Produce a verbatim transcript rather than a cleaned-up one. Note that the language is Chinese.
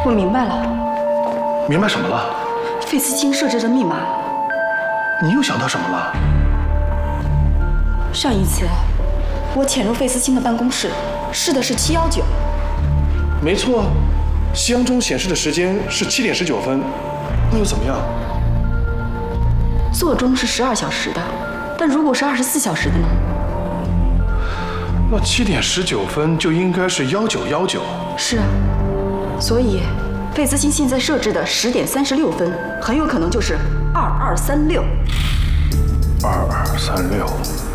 我明白了。 明白什么了？ 费思清设置的密码。 你又想到什么了？ 上一次我潜入费思清的办公室，试的是七幺九。 没错，夕阳中显示的时间是七点十九分，那又怎么样？ 座钟是十二小时的，但如果是二十四小时的呢？ 那七点十九分就应该是幺九幺九。 是啊，所以费思清现在设置的十点三十六分，很有可能就是二二三六。 二二三六。